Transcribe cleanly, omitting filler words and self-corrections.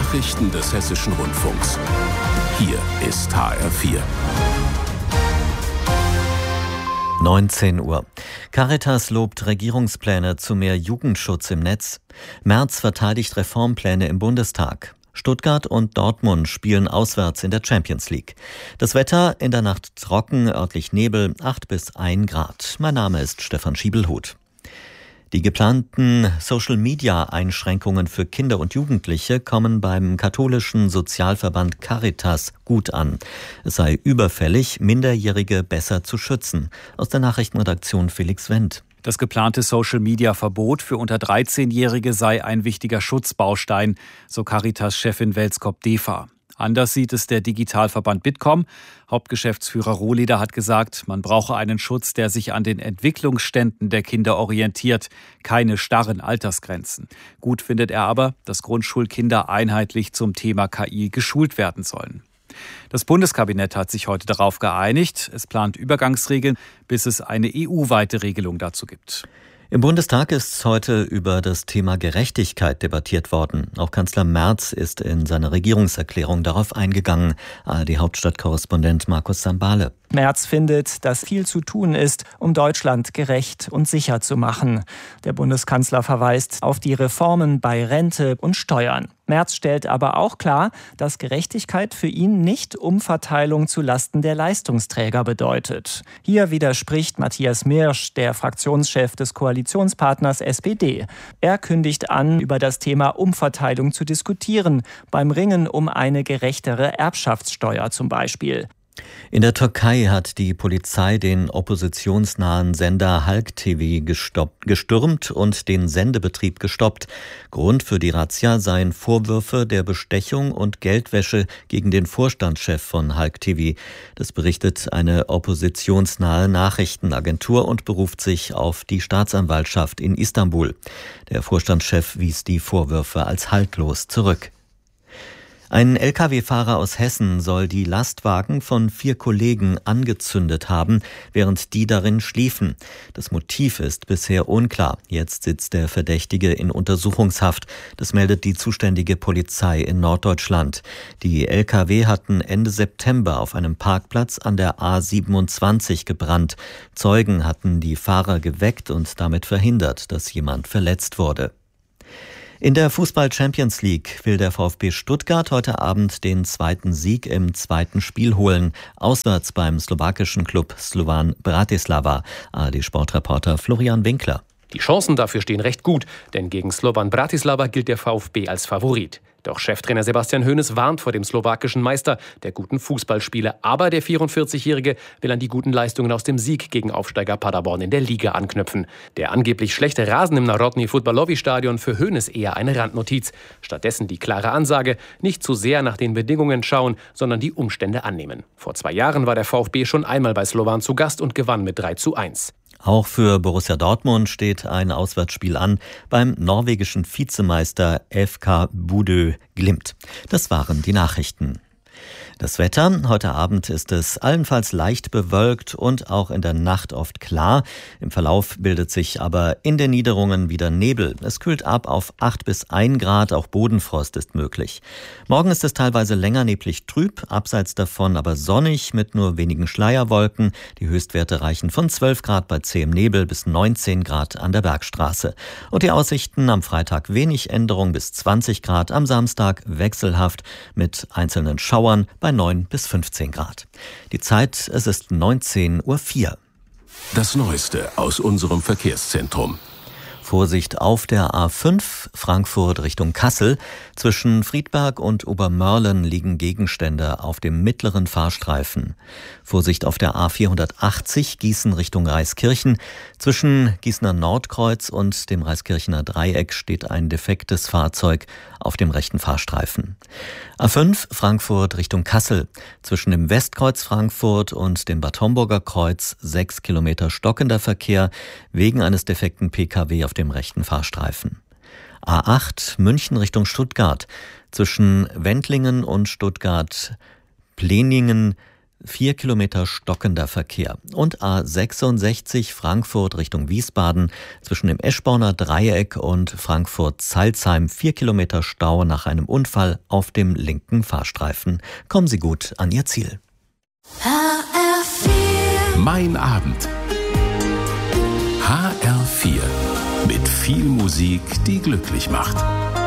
Nachrichten des Hessischen Rundfunks. Hier ist HR4. 19 Uhr. Caritas lobt Regierungspläne zu mehr Jugendschutz im Netz. Merz verteidigt Reformpläne im Bundestag. Stuttgart und Dortmund spielen auswärts in der Champions League. Das Wetter in der Nacht trocken, örtlich Nebel, 8 bis 1 Grad. Mein Name ist Stefan Schiebelhuth. Die geplanten Social-Media-Einschränkungen für Kinder und Jugendliche kommen beim katholischen Sozialverband Caritas gut an. Es sei überfällig, Minderjährige besser zu schützen. Aus der Nachrichtenredaktion Felix Wendt. Das geplante Social-Media-Verbot für unter 13-Jährige sei ein wichtiger Schutzbaustein, so Caritas-Chefin Welskop-Defa. Anders sieht es der Digitalverband Bitkom. Hauptgeschäftsführer Rohleder hat gesagt, man brauche einen Schutz, der sich an den Entwicklungsständen der Kinder orientiert, keine starren Altersgrenzen. Gut findet er aber, dass Grundschulkinder einheitlich zum Thema KI geschult werden sollen. Das Bundeskabinett hat sich heute darauf geeinigt. Es plant Übergangsregeln, bis es eine EU-weite Regelung dazu gibt. Im Bundestag ist heute über das Thema Gerechtigkeit debattiert worden. Auch Kanzler Merz ist in seiner Regierungserklärung darauf eingegangen. ARD-Hauptstadtkorrespondent Markus Sambale. Merz findet, dass viel zu tun ist, um Deutschland gerecht und sicher zu machen. Der Bundeskanzler verweist auf die Reformen bei Rente und Steuern. Merz stellt aber auch klar, dass Gerechtigkeit für ihn nicht Umverteilung zulasten der Leistungsträger bedeutet. Hier widerspricht Matthias Mirsch, der Fraktionschef des Koalitionspartners SPD. Er kündigt an, über das Thema Umverteilung zu diskutieren, beim Ringen um eine gerechtere Erbschaftssteuer zum Beispiel. In der Türkei hat die Polizei den oppositionsnahen Sender Halk TV gestürmt und den Sendebetrieb gestoppt. Grund für die Razzia seien Vorwürfe der Bestechung und Geldwäsche gegen den Vorstandschef von Halk TV. Das berichtet eine oppositionsnahe Nachrichtenagentur und beruft sich auf die Staatsanwaltschaft in Istanbul. Der Vorstandschef wies die Vorwürfe als haltlos zurück. Ein Lkw-Fahrer aus Hessen soll die Lastwagen von 4 Kollegen angezündet haben, während die darin schliefen. Das Motiv ist bisher unklar. Jetzt sitzt der Verdächtige in Untersuchungshaft. Das meldet die zuständige Polizei in Norddeutschland. Die Lkw hatten Ende September auf einem Parkplatz an der A27 gebrannt. Zeugen hatten die Fahrer geweckt und damit verhindert, dass jemand verletzt wurde. In der Fußball-Champions League will der VfB Stuttgart heute Abend den zweiten Sieg im zweiten Spiel holen, auswärts beim slowakischen Klub Slovan Bratislava. ARD-Sportreporter Florian Winkler. Die Chancen dafür stehen recht gut, denn gegen Slovan Bratislava gilt der VfB als Favorit. Doch Cheftrainer Sebastian Hoeneß warnt vor dem slowakischen Meister, der guten Fußballspiele. Aber der 44-Jährige will an die guten Leistungen aus dem Sieg gegen Aufsteiger Paderborn in der Liga anknüpfen. Der angeblich schlechte Rasen im Narodni Futbalovi-Stadion für Hoeneß eher eine Randnotiz. Stattdessen die klare Ansage, nicht zu sehr nach den Bedingungen schauen, sondern die Umstände annehmen. Vor 2 Jahren war der VfB schon einmal bei Slovan zu Gast und gewann mit 3:1. Auch für Borussia Dortmund steht ein Auswärtsspiel an beim norwegischen Vizemeister FK Bodø Glimt. Das waren die Nachrichten. Das Wetter, heute Abend ist es allenfalls leicht bewölkt und auch in der Nacht oft klar. Im Verlauf bildet sich aber in den Niederungen wieder Nebel. Es kühlt ab auf 8 bis 1 Grad, auch Bodenfrost ist möglich. Morgen ist es teilweise länger neblig trüb, abseits davon aber sonnig mit nur wenigen Schleierwolken. Die Höchstwerte reichen von 12 Grad bei zähem Nebel bis 19 Grad an der Bergstraße. Und die Aussichten am Freitag wenig Änderung bis 20 Grad, am Samstag wechselhaft mit einzelnen Schauern bei 9 bis 15 Grad. Die Zeit, es ist 19:04 Uhr. Das Neueste aus unserem Verkehrszentrum. Vorsicht auf der A5 Frankfurt Richtung Kassel. Zwischen Friedberg und Obermörlen liegen Gegenstände auf dem mittleren Fahrstreifen. Vorsicht auf der A480 Gießen Richtung Reiskirchen. Zwischen Gießener Nordkreuz und dem Reiskirchener Dreieck steht ein defektes Fahrzeug auf dem rechten Fahrstreifen. A5 Frankfurt Richtung Kassel. Zwischen dem Westkreuz Frankfurt und dem Bad Homburger Kreuz 6 Kilometer stockender Verkehr wegen eines defekten Pkw auf dem rechten Fahrstreifen. A8 München Richtung Stuttgart. Zwischen Wendlingen und Stuttgart-Pleningen 4 Kilometer stockender Verkehr. Und A66 Frankfurt Richtung Wiesbaden zwischen dem Eschborner Dreieck und Frankfurt-Salzheim 4 Kilometer Stau nach einem Unfall auf dem linken Fahrstreifen. Kommen Sie gut an Ihr Ziel. HR4. Mein Abend. HR4. Mit viel Musik, die glücklich macht.